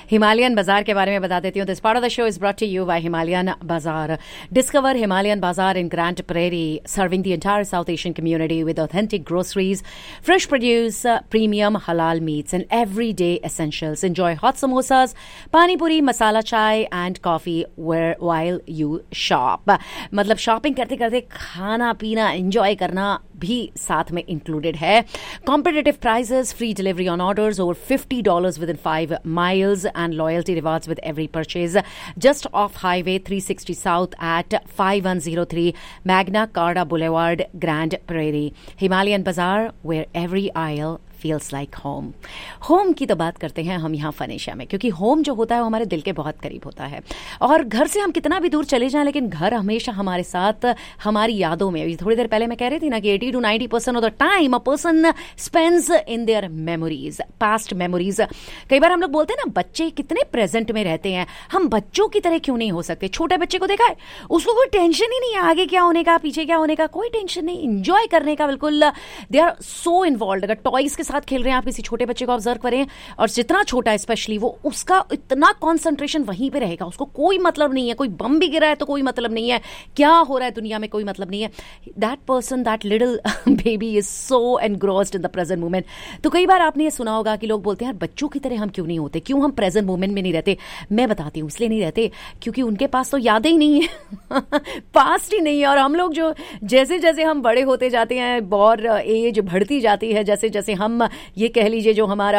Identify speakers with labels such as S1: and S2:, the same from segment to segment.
S1: Himalayan बाजार के बारे में बता देती हूँ. This part of the show is brought to you bye Himalayan बाजार. Discover Himalayan Bazaar in Grand Prairie, serving the entire South Asian community with authentic groceries, fresh produce, premium halal meats, and everyday essentials. Enjoy hot samosas, pani puri, masala chai, and coffee while you shop. मतलब shopping करते करते खाना पीना enjoy करना भी साथ में included है. Competitive prices, free delivery on orders, over $50 within 5 miles, and loyalty rewards with every purchase. Just off Highway 360 South at 5103 Magna Carta Boulevard, Grand Prairie. Himalayan Bazaar, where every aisle feels like home. Home की तो बात करते हैं हम यहाँ फनेशिया में, क्योंकि home जो होता है वो हमारे दिल के बहुत करीब होता है. और घर से हम कितना भी दूर चले जाएं, लेकिन घर हमेशा हमारे साथ हमारी यादों में. थोड़ी देर पहले मैं कह रही थी ना कि 80 to 90% of the time a person spends in their memories, past memories. कई बार हम लोग बोलते हैं ना, बच्चे कितने प्रेजेंट में रहते हैं. हम बच्चों की तरह क्यों नहीं हो सकते? छोटे बच्चे को देखा है, उसको कोई टेंशन ही नहीं है आगे क्या होने का, पीछे क्या होने का, कोई टेंशन नहीं. इंजॉय करने का बिल्कुल, दे आर सो इन्वॉल्व. अगर टॉयज के साथ खेल रहे हैं, आप किसी छोटे बच्चे को ऑब्जर्व करें, और जितना छोटा है स्पेशली, वो उसका इतना कंसंट्रेशन वहीं पे रहेगा. उसको कोई मतलब नहीं है, कोई बम भी गिरा है तो कोई मतलब नहीं है, क्या हो रहा है दुनिया में कोई मतलब नहीं है. That person, that little baby is so engrossed in the present moment. तो कई बार आपने ये सुना होगा कि लोग बोलते हैं यार बच्चों की तरह हम क्यों नहीं होते, क्यों हम प्रेजेंट मोमेंट में नहीं रहते. मैं बताती हूँ, इसलिए नहीं रहते क्योंकि उनके पास तो यादें ही नहीं है पास्ट ही नहीं है. और हम लोग जो जैसे जैसे हम बड़े होते जाते हैं और एज बढ़ती जाती है, जैसे जैसे हम ये कह लीजिए जो हमारा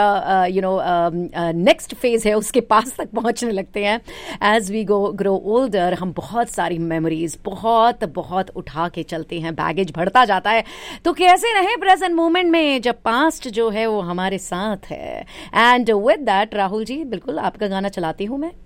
S1: नेक्स्ट फेज है उसके पास तक पहुंचने लगते हैं, एज वी ग्रो ओल्डर, हम बहुत सारी मेमोरीज बहुत बहुत उठा के चलते हैं. बैगेज बढ़ता जाता है. तो कैसे रहे प्रेजेंट मोमेंट में जब पास्ट जो है वो हमारे साथ है. And with that Rahul ji, बिल्कुल आपका गाना चलाती हूँ मैं.